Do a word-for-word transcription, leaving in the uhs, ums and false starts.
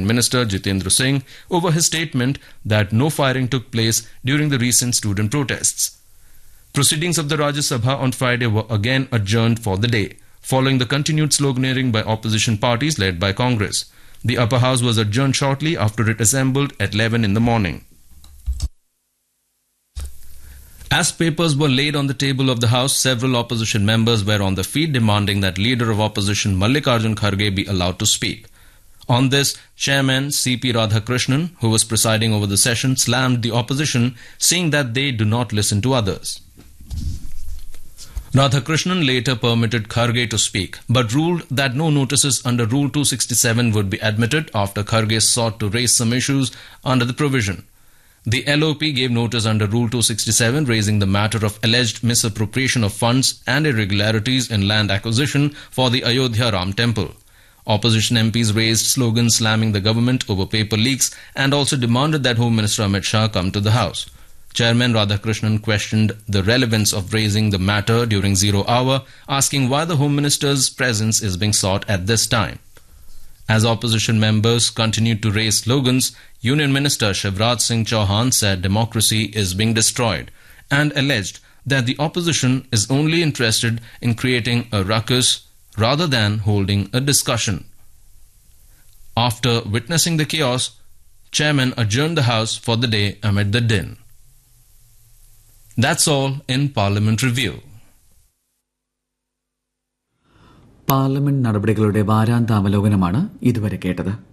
Union Minister Jitendra Singh over his statement that no firing took place during the recent student protests. Proceedings of the Rajya Sabha on Friday were again adjourned for the day, following the continued sloganeering by opposition parties led by Congress. The upper house was adjourned shortly after it assembled at eleven in the morning. As papers were laid on the table of the House, several opposition members were on the feet demanding that Leader of Opposition Mallikarjun Kharge be allowed to speak. On this, Chairman C P Radhakrishnan, who was presiding over the session, slammed the opposition, saying that they do not listen to others. Radhakrishnan later permitted Kharge to speak, but ruled that no notices under Rule two sixty-seven would be admitted after Kharge sought to raise some issues under the provision. The L O P gave notice under Rule two sixty-seven raising the matter of alleged misappropriation of funds and irregularities in land acquisition for the Ayodhya Ram Temple. Opposition M Ps raised slogans slamming the government over paper leaks and also demanded that Home Minister Amit Shah come to the House. Chairman Radhakrishnan questioned the relevance of raising the matter during zero hour, asking why the Home Minister's presence is being sought at this time. As opposition members continued to raise slogans, Union Minister Shivraj Singh Chauhan said democracy is being destroyed and alleged that the opposition is only interested in creating a ruckus rather than holding a discussion. After witnessing the chaos, Chairman adjourned the House for the day amid the din. That's all in Parliament Review. Parliament നടപടികളുടെ വാരാന്താവലോകനമാണ് ഇതുവരെ കേട്ടത്.